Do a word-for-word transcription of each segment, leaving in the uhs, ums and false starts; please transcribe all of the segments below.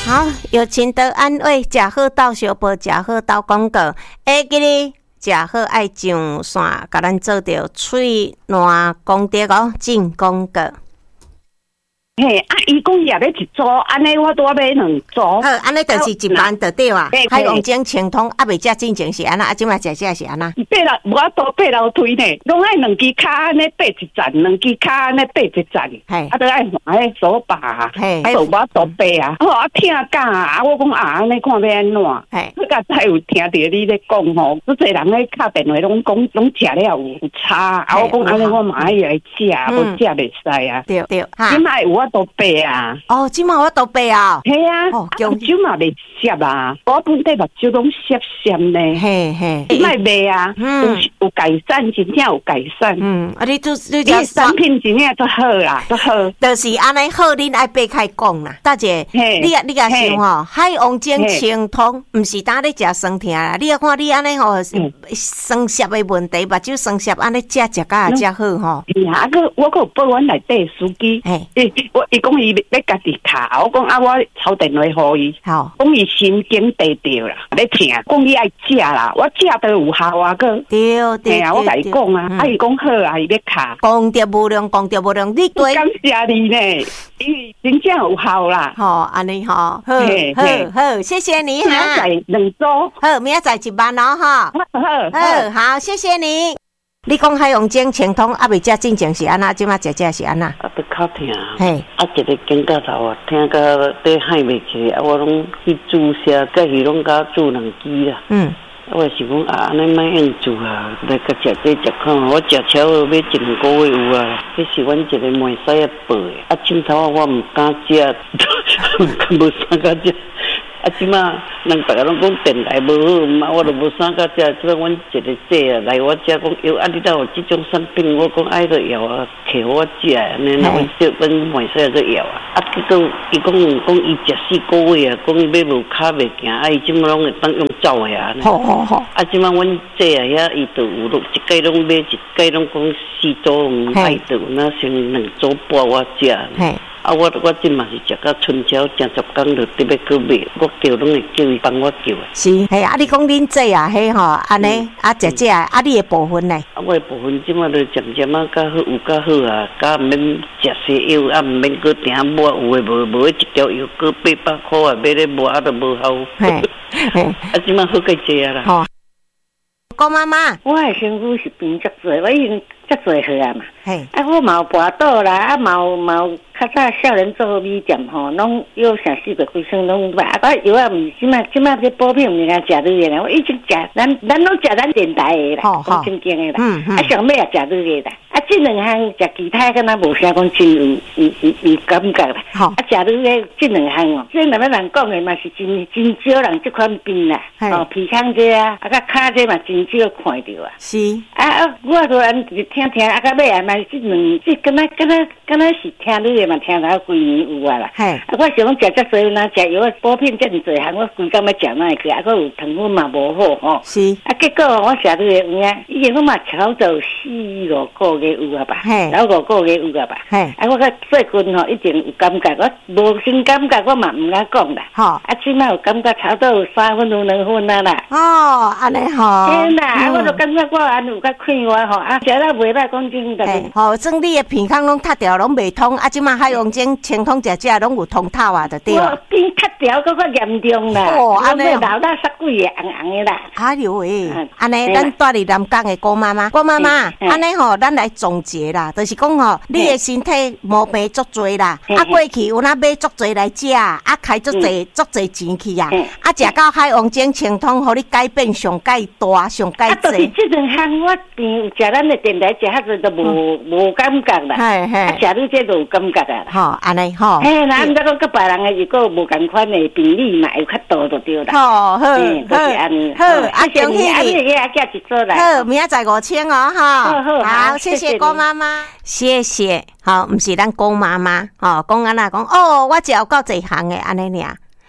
好，有请得安慰，食好到小报，食好到广告。下记哩，食好爱上线，甲咱做着喙烂功德哦，进广告。 嘿，啊，伊讲也要一组，安尼我多买两组。好， 安尼就是一万就对啊。海王精清通啊，未食进前是安那，啊，即摆食食是安那。 八楼我多八楼推呢，拢爱两支卡安尼爬一站，两支卡安尼爬一站。嘿，啊，都爱换迄手把，嘿，啊，我多爬啊。哦，啊，听讲啊，我讲啊，安尼看要安怎？嘿，我甲才有听到你咧讲吼，好侪人咧敲电话拢讲拢食了有差，啊，我讲安尼我嘛爱来食，无食袂使啊。对对，即摆有我。都白啊！ 哦，即马我都白啊！ 系啊，哦，目睭嘛未涩啊，我本地目睭拢涩涩呢。嘿嘿，即摆白啊，嗯，有改善，真正有改善。嗯，啊，你都你这产品真正都好啦，都好。 就是安尼好，恁爱白开讲啦。大姐，你啊，你啊想吼，海王精清通，毋是当咧食酸甜啦。你啊看你安尼吼，酸涩的问题，目睭酸涩，安尼食食甲食好吼。 啊，个我个报阮内底司机，诶，我。伊讲伊要家己查，我讲啊，我抄电话互伊，好，讲伊神经地着啦，咧听，讲你爱食啦，我食都有效啊，个对对啊，我甲伊讲啊，啊伊讲好啊，伊要查， 功德无量，功德无量，你对， 感谢你呢，伊真正有效啦， 好，安尼吼，好，好，好，谢谢你哈， 明仔两组， 好，明仔一万哦，哈， 好， 好，好，谢谢你。你讲海王精清通啊，未食进前是安那，即马食食是安那？ 啊，都较疼。嘿，啊，一个经到头啊，听到底海袂起来，啊，我拢去注射，隔是拢甲注两支啦。嗯，啊，我是讲啊，安尼莫用注啊，来甲食这食看，我食超要一两个月有啊。迄是阮一个妹婿啊报的，啊，凊头啊，我毋敢食，无啥敢食。啊，即马人逐个拢讲电台无好，嘛我都无啥甲食。即摆阮一个姐啊来我遮讲，哟，啊，你哪有即种产品？我讲爱个药啊，摕互我食，安尼，阮这阮妹婿个药啊。啊，结果伊讲讲伊食四个月啊，讲伊要无骹袂行，啊，伊即马拢会当用走的啊。好好好。啊，即马阮姐啊遐伊都有咯，一届拢买，一届拢讲四组毋爱到，那先两组半我食。啊，我我即嘛是食到春宵，正十工就特别去买，我叫拢会叫伊帮我叫。 是，嘿啊，你讲恁这啊，嘿吼，安尼啊，食食啊，啊，你的部分呢？ 啊，我的部分即嘛就渐渐啊，较好有较好啊，甲毋免食西药，啊，毋免搁订抹，有诶无无一条药搁八百块啊，买咧抹啊都无效。嘿，嘿，啊，即嘛好个济啊啦。好， 郭妈妈， 我的身躯是病足济，我已经足济岁啊嘛。嘿，啊，我嘛有跋倒啦，啊，嘛有嘛有。较早少年做米店吼，拢有上四个规身拢买，啊，我药啊，毋是即摆即摆这补品毋是讲食你个啦，我已经食，咱咱拢食咱电台的啦，讲正经的啦，嗯嗯，啊，上尾也食你个啦，啊，这两项食其他敢若无啥讲真有有有有感觉啦，啊，食你个这两项哦，这两个人讲的嘛是真真少人这款病啦，哦，鼻腔这啊，啊，甲骹这嘛真少看到啊， 是， 啊啊，我突然听听，啊，到尾啊嘛这两这敢若敢若敢若是听你个。嘛听到规年有啊啦，啊我想讲食遮济，若食药补品遮尔济项，我规工要食哪会去？啊，佫有糖分嘛无好吼。是。啊，结果我食你个有影，以前我嘛超到四五个月有啊吧，老五个月有啊吧。啊，我较最近吼一定有感觉，我无新感觉，我嘛毋敢讲啦。吼。啊，即摆有感觉超到三分有两分啊啦。 哦，安尼吼。 天哪！啊，我就感觉我安有较快活吼，啊，食了袂歹讲真的。 吼，算你的鼻孔拢塌掉，拢袂通，啊，即摆海王精清通食食拢有通透啊，就对了。 变塌掉，搁较严重啦。哦，安尼老大杀鬼的，红红的啦。 哎呦喂，安尼咱住伫南港的郭妈妈，郭妈妈，安尼吼，咱来总结啦，就是讲吼，你的身体毛病足多啦，啊，过去有哪买足多来食，啊，开足多足多钱去啊，啊，食到海王精清通，互你改变上介大，上介多。啊，就是这两项，我平食咱的电台食遐子都无无感觉啦，啊，食你这都有感觉啊。 吼，安尼吼。 嘿，那毋则讲甲别人的如果无共款的病理嘛，有较多就对啦。 好，好，好，啊，恭喜你，好，明仔载五千哦，哈。好好，好，谢谢郭妈妈，谢谢。好，毋是咱郭妈妈，吼，讲安那讲，哦，我只有够侪项的安尼尔。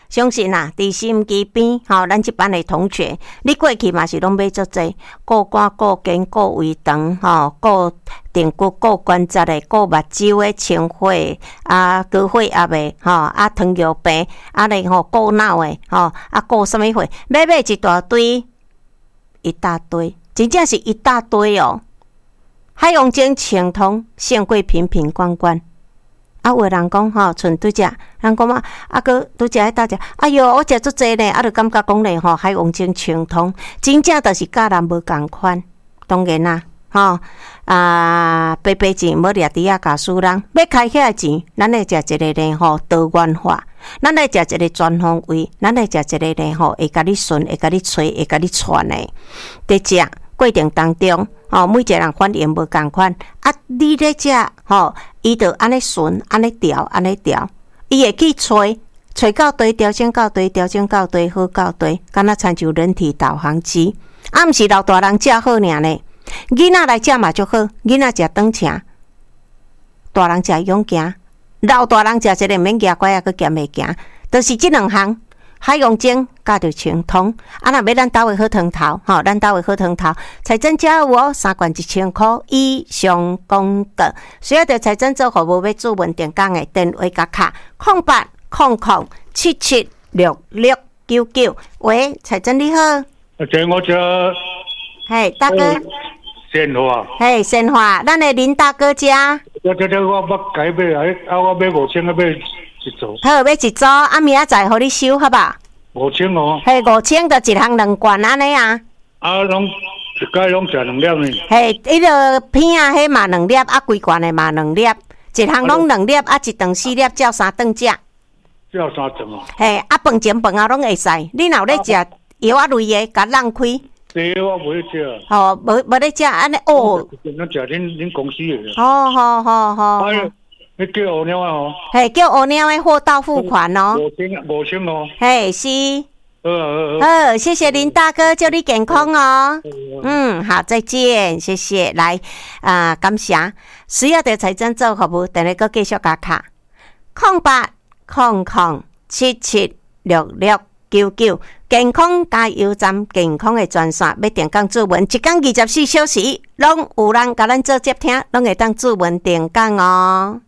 相信啊，伫收音机边，吼，咱即班的同学，你过去嘛是拢买足济，顾肝、顾筋、顾胃肠，吼，顾髌骨、顾关节的，顾目睭的、清火啊、高血压的，吼，啊糖尿病，啊咧吼顾脑的，吼，啊顾什么血，买买一大堆，一大堆，真正是一大堆哦。海洋精清通，胜过瓶瓶罐罐。啊，有人讲吼，剩拄只，人讲嘛，啊个拄只迄大只，哎哟，我食足济呢，啊，就感觉讲咧吼，海王精清通，真正就是甲人无共款。当然啦，吼啊，白白钱无掠伫啊，教输人要开遐钱，咱来食一个咧吼多元化，咱来食一个全方位，咱来食一个咧吼会甲你顺，会甲你吹，会甲你传的，伫食过程当中。吼、哦，每一个人反应无共款，啊，你咧食，吼，伊就安尼顺，安尼调，安尼调，伊会去吹，吹到对，调整到对，调整到对，好到对，敢若参像人体导航机，啊，毋是老大人食好尔呢，囡仔来食嘛就好，囡仔食顿请，大人食勇行，老大人食一个免夹拐啊，佮咸袂行，都、就是即两项。海洋精加着清通，啊！若要咱兜的好汤头，吼，咱兜的好汤头，财政家有哦，三罐一千块以上公德。需要着财政做服务要注文电讲的电话甲卡，空八空空七七六六九九。喂，财政你好。 啊，这我这。 嘿，大哥。 鲜花。 嘿，鲜花，咱的林大哥家。 我这这我要改买，啊，我买五千，我买。 好，要一组，啊，明仔载互你收，好吧？ 五千哦。 嘿，五千就一项两罐安尼啊。 啊，拢一摆拢食两粒呢。 嘿，迄个片啊，迄嘛两粒，啊，规罐的嘛两粒，一项拢两粒，啊，一顿四粒，照三顿食。 照三顿哦。 嘿，啊，饭前饭后拢会使。你若有咧食药啊类的，甲放开。 对，我无咧食。 哦，无无咧食，安尼哦。 咱食恁恁公司的。 好好好好。 你叫乌鸟啊？哦， 嘿，叫乌鸟的货到付款哦。 五千，五千哦。 嘿，是。 好好好，好，谢谢林大哥，祝你健康哦。嗯，好，再见，谢谢。来，啊、呃，感谢。需要着财政做服务，等下个继续加卡。空八空空七七六六九九，健康加油站，健康的专线，要电讲注文，一天二十四小时，拢有人甲咱做接听，拢会当注文电讲哦。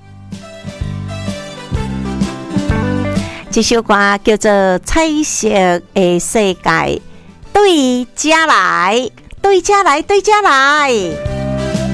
这首歌叫做《彩色的世界》，对家来，对家来，对家来。